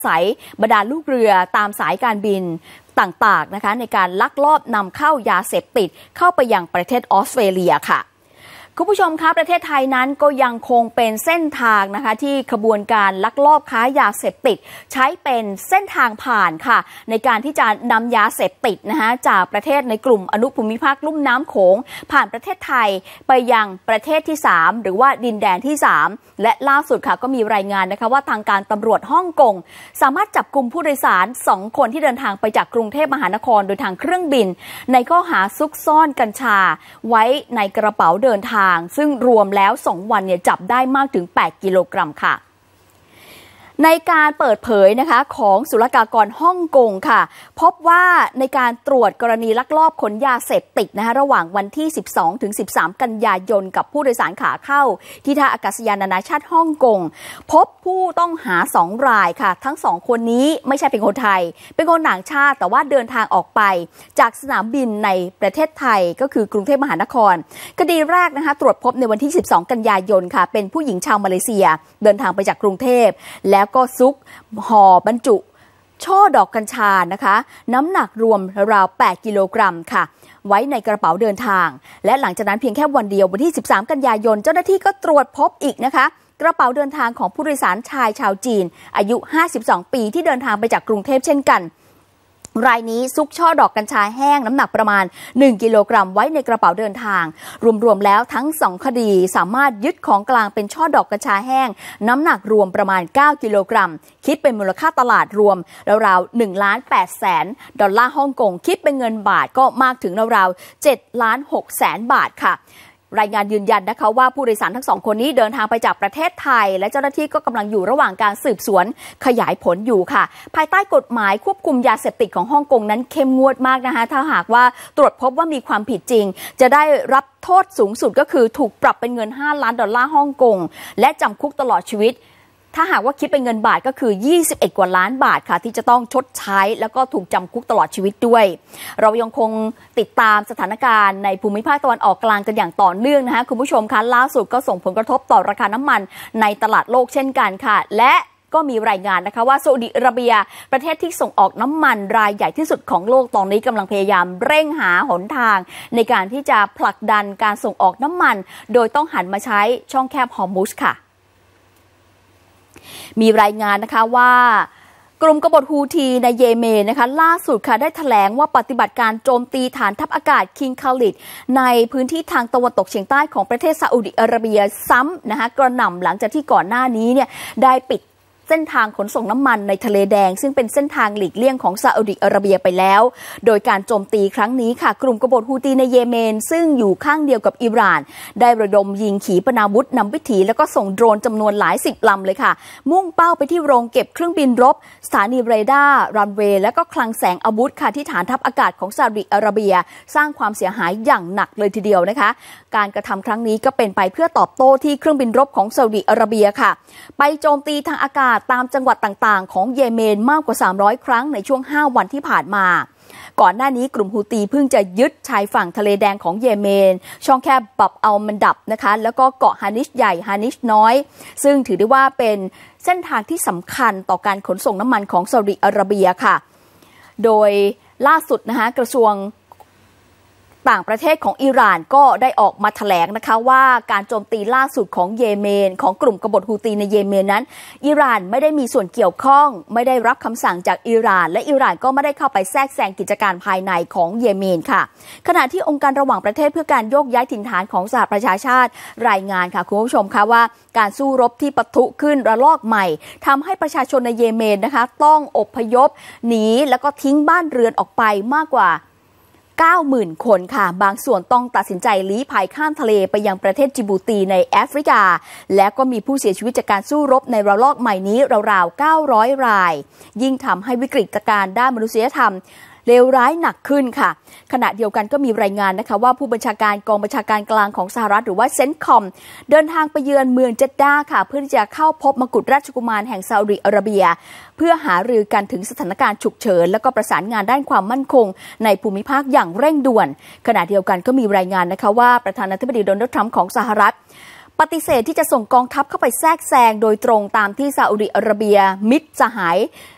สายบรรดาลูกเรือตามสายการบินต่างๆนะคะในการลักลอบนำเข้ายาเสพติดเข้าไปยังประเทศออสเตรเลียค่ะคุณผู้ชมคะประเทศไทยนั้นก็ยังคงเป็นเส้นทางนะคะที่ขบวนการลักลอบค้ายาเสพติดใช้เป็นเส้นทางผ่านค่ะในการที่จะนำยาเสพติดนะคะจากประเทศในกลุ่มอนุภูมิภาคลุ่มน้ำโขงผ่านประเทศไทยไปยังประเทศที่3หรือว่าดินแดนที่3และล่าสุดค่ะก็มีรายงานนะคะว่าทางการตำรวจฮ่องกงสามารถจับกุมผู้โดยสาร2คนที่เดินทางไปจากกรุงเทพมหานครโดยทางเครื่องบินในข้อหาซุกซ่อนกัญชาไว้ในกระเป๋าเดินทางซึ่งรวมแล้ว2วันจับได้มากถึง8กิโลกรัมค่ะในการเปิดเผยนะคะของศุลกากรฮ่องกงค่ะพบว่าในการตรวจกรณีลักลอบขนยาเสพติดนะคะระหว่างวันที่12ถึง13กันยายนกับผู้โดยสารขาเข้าที่ท่าอากาศยานนานาชาติฮ่องกงพบผู้ต้องหา2รายค่ะทั้ง2คนนี้ไม่ใช่เป็นคนไทยเป็นคนต่างชาติแต่ว่าเดินทางออกไปจากสนามบินในประเทศไทยก็คือกรุงเทพมหานครคดีแรกนะคะตรวจพบในวันที่12กันยายนค่ะเป็นผู้หญิงชาวมาเลเซียเดินทางไปจากกรุงเทพแล้วก็ซุกห่อบรรจุช่อดอกกัญชานะคะน้ำหนักรวมราว8กิโลกรัมค่ะไว้ในกระเป๋าเดินทางและหลังจากนั้นเพียงแค่วันเดียววันที่13กันยายนเจ้าหน้าที่ก็ตรวจพบอีกนะคะกระเป๋าเดินทางของผู้โดยสารชายชาวจีนอายุ52ปีที่เดินทางไปจากกรุงเทพเช่นกันรายนี้ซุกช่อดอกกัญชาแห้งน้ำหนักประมาณ1กิโลกรัมไว้ในกระเป๋าเดินทางรวมๆแล้วทั้ง2คดีสามารถยึดของกลางเป็นช่อดอกกัญชาแห้งน้ำหนักรวมประมาณ9กิโลกรัมคิดเป็นมูลค่าตลาดรวมราวๆ1,800,000 ดอลลาร์ฮ่องกงคิดเป็นเงินบาทก็มากถึงราวๆ7,600,000 บาทค่ะรายงานยืนยันนะคะว่าผู้โดยสารทั้ง2คนนี้เดินทางไปจากประเทศไทยและเจ้าหน้าที่ก็กำลังอยู่ระหว่างการสืบสวนขยายผลอยู่ค่ะภายใต้กฎหมายควบคุมยาเสพติดของฮ่องกงนั้นเข้มงวดมากนะคะถ้าหากว่าตรวจพบว่ามีความผิดจริงจะได้รับโทษสูงสุดก็คือถูกปรับเป็นเงิน5 ล้านดอลลาร์ฮ่องกงและจำคุกตลอดชีวิตถ้าหากว่าคิดเป็นเงินบาทก็คือ21กว่าล้านบาทค่ะที่จะต้องชดใช้แล้วก็ถูกจำคุกตลอดชีวิตด้วยเรายังคงติดตามสถานการณ์ในภูมิภาคตะวันออกกลางกันอย่างต่อเนื่องนะคะคุณผู้ชมคะล่าสุดก็ส่งผลกระทบต่อราคาน้ำมันในตลาดโลกเช่นกันค่ะและก็มีรายงานนะคะว่าซาอุดิอาระเบียประเทศที่ส่งออกน้ำมันรายใหญ่ที่สุดของโลกตอนนี้กำลังพยายามเร่งหาหนทางในการที่จะผลักดันการส่งออกน้ำมันโดยต้องหันมาใช้ช่องแคบฮอร์มุซค่ะมีรายงานนะคะว่ากลุ่มกบฏฮูธีในเยเมนนะคะล่าสุดค่ะได้แถลงว่าปฏิบัติการโจมตีฐานทัพอากาศคิงคาลิดในพื้นที่ทางตะวันตกเฉียงใต้ของประเทศซาอุดิอาระเบียซ้ำนะคะกระหน่ำหลังจากที่ก่อนหน้านี้ได้ปิดเส้นทางขนส่งน้ำมันในทะเลแดงซึ่งเป็นเส้นทางหลีกเลี่ยงของซาอุดิอาระเบียไปแล้วโดยการโจมตีครั้งนี้ค่ะกลุ่มกบฏฮูธีในเยเมนซึ่งอยู่ข้างเดียวกับอิหร่านได้ระดมยิงขีปนาวุธนำวิถีแล้วก็ส่งโดรนจำนวนหลาย10 ลำเลยค่ะมุ่งเป้าไปที่โรงเก็บเครื่องบินรบสถานีเรดาร์รันเวย์และก็คลังแสงอาวุธค่ะที่ฐานทัพอากาศของซาอุดิอาระเบียสร้างความเสียหายอย่างหนักเลยทีเดียวนะคะการกระทำครั้งนี้ก็เป็นไปเพื่อตอบโต้ที่เครื่องบินรบของซาอุดิอาระเบียค่ะไปโจมตีทางอากาศตามจังหวัดต่างๆของเยเมนมากกว่า300 ครั้งในช่วง5 วันที่ผ่านมาก่อนหน้านี้กลุ่มฮูตีเพิ่งจะยึดชายฝั่งทะเลแดงของเยเมนช่องแคบบับอัลมันดับนะคะแล้วก็เกาะฮานิชใหญ่ฮานิชน้อยซึ่งถือได้ว่าเป็นเส้นทางที่สำคัญต่อการขนส่งน้ำมันของซาอุดิอาระเบียค่ะโดยล่าสุดนะคะกระทรวงต่างประเทศของอิหร่านก็ได้ออกมาแถลงนะคะว่าการโจมตีล่าสุดของเยเมนของกลุ่มกบฏฮูตีในเยเมนนั้นอิหร่านไม่ได้มีส่วนเกี่ยวข้องไม่ได้รับคำสั่งจากอิหร่านและอิหร่านก็ไม่ได้เข้าไปแทรกแซงกิจการภายในของเยเมนค่ะขณะที่องค์การระหว่างประเทศเพื่อการโยกย้ายถิ่นฐานของสหประชาชาติรายงานค่ะคุณผู้ชมคะว่าการสู้รบที่ปะทุขึ้นระลอกใหม่ทำให้ประชาชนในเยเมนนะคะต้องอพยพหนีแล้วก็ทิ้งบ้านเรือนออกไปมากกว่า90,000 คนค่ะบางส่วนต้องตัดสินใจลี้ภัยข้ามทะเลไปยังประเทศจิบูตีในแอฟริกาและก็มีผู้เสียชีวิตจากการสู้รบในระลอกใหม่นี้ราวๆ900 รายยิ่งทำให้วิกฤตการณ์ด้านมนุษยธรรมเลวร้ายหนักขึ้นค่ะขณะเดียวกันก็มีรายงานนะคะว่าผู้บัญชาการกองบัญชาการกลางของสหรัฐหรือว่าเซนคอมเดินทางไปเยือนเมืองเจดดาค่ะเพื่อที่จะเข้าพบมกุฎราชกุมารแห่งซาอุดิอาระเบียเพื่อหารือกันถึงสถานการณ์ฉุกเฉินและก็ประสานงานด้านความมั่นคงในภูมิภาคอย่างเร่งด่วนขณะเดียวกันก็มีรายงานนะคะว่าประธานาธิบดีโดนัลด์ทรัมป์ของสหรัฐปฏิเสธที่จะส่งกองทัพเข้าไปแทรกแซงโดยตรงตามที่ซาอุดิอาระเบียมิตรสหาย